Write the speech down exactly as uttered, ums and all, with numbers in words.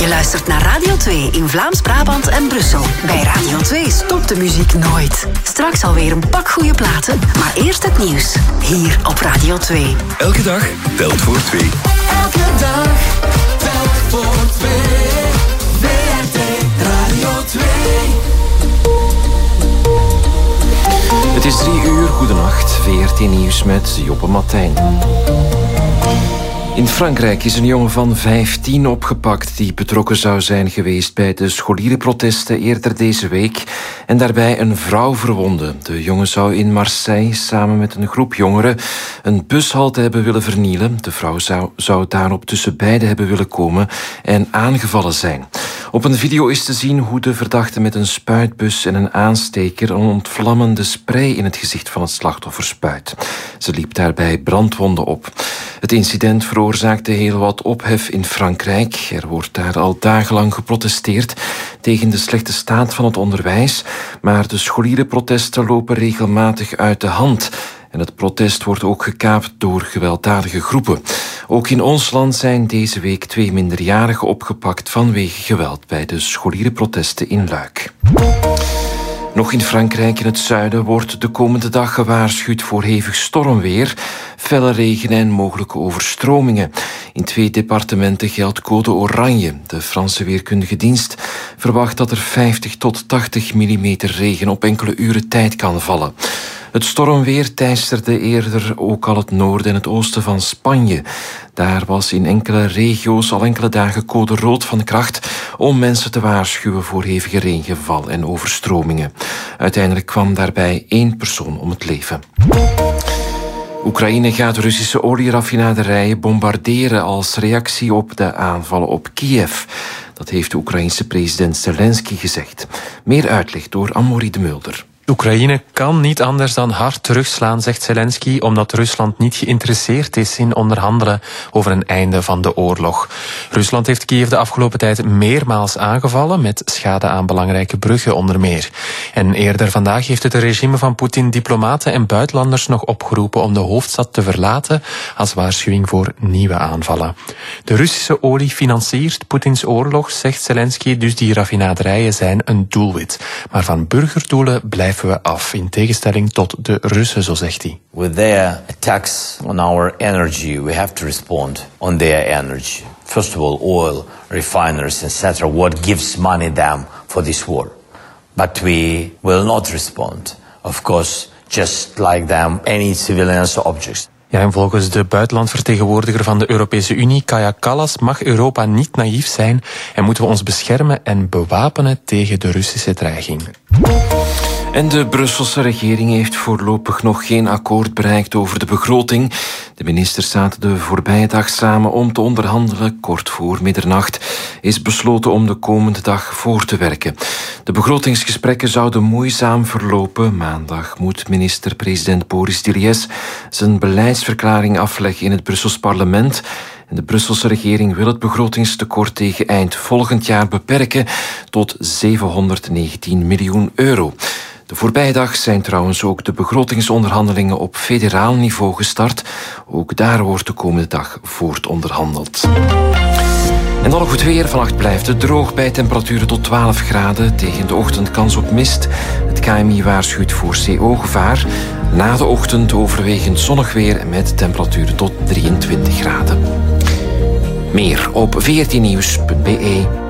Je luistert naar Radio twee in Vlaams-Brabant en Brussel. Bij Radio twee stopt de muziek nooit. Straks alweer een pak goede platen, maar eerst het nieuws. Hier op Radio twee. Elke dag telt voor twee. Elke dag telt voor twee. V R T Radio twee. Het is drie uur, goedenacht. V R T Nieuws met Joppe Martijn. In Frankrijk is een jongen van vijftien opgepakt die betrokken zou zijn geweest bij de scholierenprotesten eerder deze week en daarbij een vrouw verwonden. De jongen zou in Marseille samen met een groep jongeren een bushalte hebben willen vernielen. De vrouw zou, zou daarop tussen beiden hebben willen komen en aangevallen zijn. Op een video is te zien hoe de verdachte met een spuitbus en een aansteker een ontvlammende spray in het gezicht van het slachtoffer spuit. Ze liep daarbij brandwonden op. Het incident veroorzaakte heel wat ophef in Frankrijk. Er wordt daar al dagenlang geprotesteerd tegen de slechte staat van het onderwijs, maar de scholierenprotesten lopen regelmatig uit de hand. En het protest wordt ook gekaapt door gewelddadige groepen. Ook in ons land zijn deze week twee minderjarigen opgepakt vanwege geweld bij de scholierenprotesten in Luik. Nog in Frankrijk in het zuiden wordt de komende dag gewaarschuwd voor hevig stormweer, felle regen en mogelijke overstromingen. In twee departementen geldt code oranje. De Franse Weerkundige Dienst verwacht dat er vijftig tot tachtig millimeter regen op enkele uren tijd kan vallen. Het stormweer teisterde eerder ook al het noorden en het oosten van Spanje. Daar was in enkele regio's al enkele dagen code rood van kracht om mensen te waarschuwen voor hevige regenval en overstromingen. Uiteindelijk kwam daarbij één persoon om het leven. Oekraïne gaat Russische olieraffinaderijen bombarderen als reactie op de aanvallen op Kiev. Dat heeft de Oekraïense president Zelensky gezegd. Meer uitleg door Amaury de Mulder. Oekraïne kan niet anders dan hard terugslaan, zegt Zelensky, omdat Rusland niet geïnteresseerd is in onderhandelen over een einde van de oorlog. Rusland heeft Kiev de afgelopen tijd meermaals aangevallen, met schade aan belangrijke bruggen onder meer. En eerder vandaag heeft het regime van Poetin diplomaten en buitenlanders nog opgeroepen om de hoofdstad te verlaten als waarschuwing voor nieuwe aanvallen. De Russische olie financiert Poetins oorlog, zegt Zelensky, dus die raffinaderijen zijn een doelwit. Maar van burgerdoelen blijven we af, in tegenstelling tot de Russen, zo zegt hij. With their attacks on our energy, we have to respond on their energy. First of all, oil, refineries, et cetera. What gives money them for this war? But we will not respond, of course, just like them, any civilians or objects. Ja, en volgens de buitenlandvertegenwoordiger van de Europese Unie, Kaja Kallas, mag Europa niet naïef zijn en moeten we ons beschermen en bewapenen tegen de Russische dreiging. En de Brusselse regering heeft voorlopig nog geen akkoord bereikt over de begroting. De ministers zaten de voorbije dag samen om te onderhandelen. Kort voor middernacht is besloten om de komende dag voor te werken. De begrotingsgesprekken zouden moeizaam verlopen. Maandag moet minister-president Boris Dilies zijn beleidsverklaring afleggen in het Brussels parlement. En de Brusselse regering wil het begrotingstekort tegen eind volgend jaar beperken tot zevenhonderdnegentien miljoen euro. De voorbije dag zijn trouwens ook de begrotingsonderhandelingen op federaal niveau gestart. Ook daar wordt de komende dag voortonderhandeld. En dan nog het weer. Vannacht blijft het droog bij temperaturen tot twaalf graden. Tegen de ochtend kans op mist. Het K M I waarschuwt voor C O-gevaar. Na de ochtend overwegend zonnig weer met temperaturen tot drieëntwintig graden. Meer op v r t nieuws punt b e.